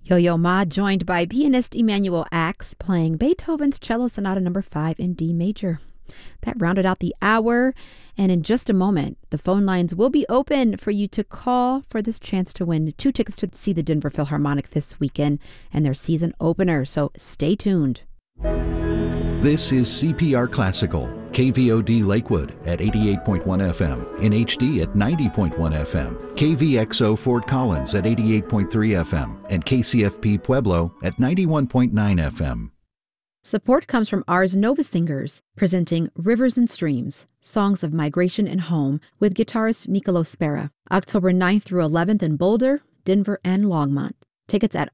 Yo-Yo Ma, joined by pianist Emanuel Axe, playing Beethoven's Cello Sonata No. 5 in D major. That rounded out the hour, and in just a moment, the phone lines will be open for you to call for this chance to win 2 tickets to see the Denver Philharmonic this weekend and their season opener, so stay tuned. This is CPR Classical, KVOD Lakewood at 88.1 FM, in HD at 90.1 FM, KVXO Fort Collins at 88.3 FM, and KCFP Pueblo at 91.9 FM. Support comes from Ars Nova Singers, presenting Rivers and Streams, Songs of Migration and Home with guitarist Nicolo Spera, October 9th through 11th in Boulder, Denver, and Longmont. Tickets at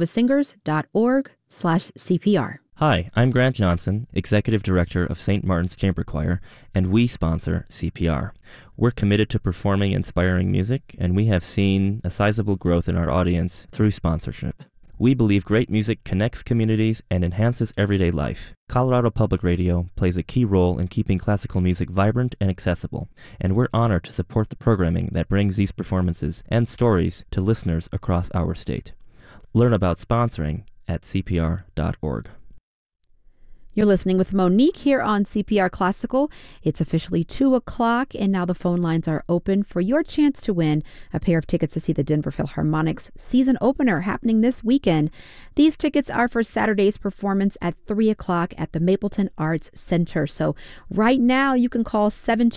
arsnovasingers.org/CPR. Hi, I'm Grant Johnson, Executive Director of St. Martin's Chamber Choir, and we sponsor CPR. We're committed to performing inspiring music, and we have seen a sizable growth in our audience through sponsorship. We believe great music connects communities and enhances everyday life. Colorado Public Radio plays a key role in keeping classical music vibrant and accessible, and we're honored to support the programming that brings these performances and stories to listeners across our state. Learn about sponsoring at cpr.org. You're listening with Monique here on CPR Classical. It's officially 2 o'clock, and now the phone lines are open for your chance to win a pair of tickets to see the Denver Philharmonic's season opener happening this weekend. These tickets are for Saturday's performance at 3 o'clock at the Mapleton Arts Center. So right now you can call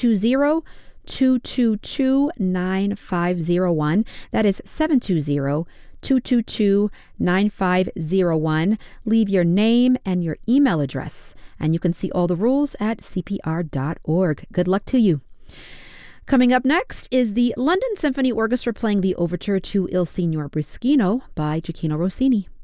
720-222-9501. That is 720-222-9501. Leave your name and your email address, and you can see all the rules at cpr.org. Good luck to you. Coming up next is the London Symphony Orchestra playing the overture to Il Signor Brischino by Gioachino Rossini.